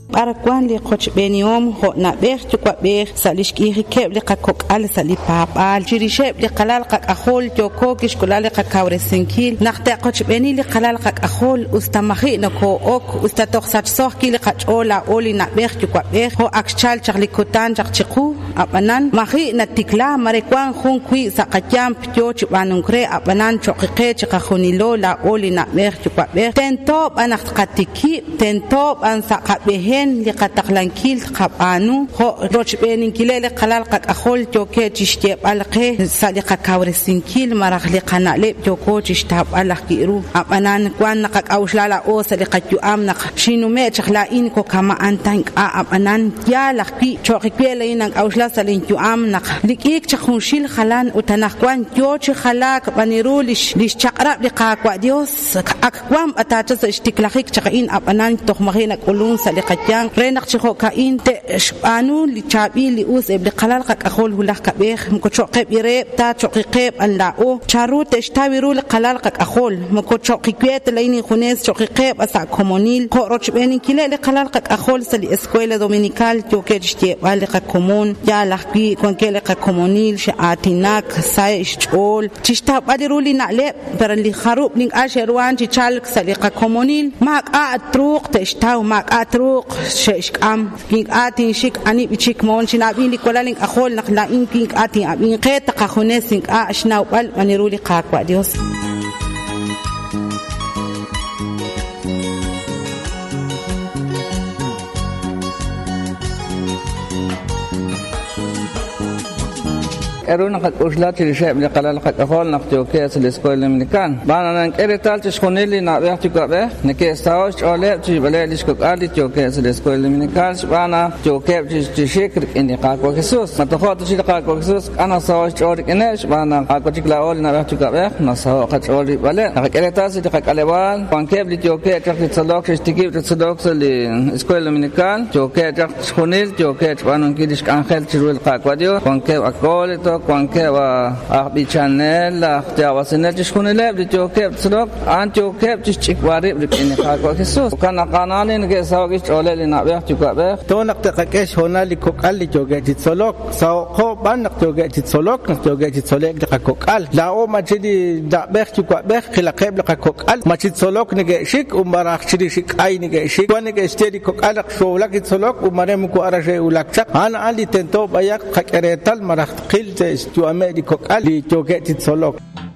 Barakwan li qoch beniom ho na ber chukwa ber salish ki keb li qakok al sali papal jirisheb li qalal qak akhol joko kish kulal qak kawresenkil naqta qoch beni li qalal qak akhol ustamahi nako ok ustatoxsach soh ki li qachola oli na ber chukwa ber ho akchal chagli kotan chaqchiqu abanan mahi na tikla marekwan khun kui saqatyam pyo chibanunkre abanan choqiqe chiqakhunilo la oli na ber chukwa ber tento anaq qatiki tento an saqabehe li qataqlankil qabanu ho rochbenin kilele qalal qak akhol joke chishte balqe saliqa kawresinkil maraqli qanale joko chishtab alqiru abanan kwan qak awshlala o saliqa juamna shinume chkhla in ko kama antan abanan ya laqi choqikele inan awshla salin juamna likik chkhunshil khalan utanaqwan joch khalak banirulish lishchaqra liqa dios akwam atachas istiklaqik chqin abanan tokhmahina kulun saliqa renak chho ka inte shbanu li chabi li us ibli qalal qak akhol hulaq kabeh mko choqeb ire ta choqiqeb an lao charut ishtawiru li qalal qak akhol mko choqiqet laini khunes choqiqeb asa komunil qoroch beni kile li qalal qak akhol sali escuela dominical jokejte wal qak komun ya laqi kon kele qak komunil shaatinak sai chol chishta badiru li nale per li kharub ning asherwan chal sali qak komunil ma atruq tishtaw ma atruq شيش كام كينك آتين شيك أني بيشيك مون شنا بين لكولالين أخول نخلا إن كينك آتين أبين قيت قخونسينك أشنا وقل ونرولي قاك واديوس أرونا قد أشلات الشيء من قلال قد أخول نقطيو كيس الإسكول المنكان بانا ننكري تالتش خونيلي نابيح تكوبه نكيس تاوش أوليب تجيبالي لشكوك آلي تيو كيس الإسكول المنكان بانا تيو كيب تشيكرك إني قاك وكسوس متخوط تشيل قاك وكسوس أنا ساوش أوريك إنيش بانا قاك وتكلا أولي نابيح تكوبه نساو قد أولي بالي نكيري تالتش تقاك أليوان وان كيب لتيو كيب تخي تصدوك تشتكيب تصدوك الإسكول المنكان تيو كيب تخي خونيل تيو كيب بانا نكيدش كانخيل تشيروي القاك وديو وان كيب أكولي تو كونكي وأخبي channel اختيار وسنة تشكون لاب لتوكيب تسلوك عن توكيب تشتك وارب لكني خاكوا كسوس وكان قانوني نجي ساوكيش أولي لنابيح تكوابه تونك تقاكش هنا لكوكال لتوكي تسلوك ساوكو بان نكتوكي تسلوك نكتوكي تسلوك لكوكال لا أو ما تدي دابيح تكوابه خلاقيب لكوكال ما تسلوك نجي شيك ومراخ تدي شيك أي نجي شيك ونجي استدي كوكال شولك تسلوك ومريمكو أرجع ولكشك أنا علي تنتو بياك خكريتال مراخ قيل جو أمريكا قال لي توقعت تصلوك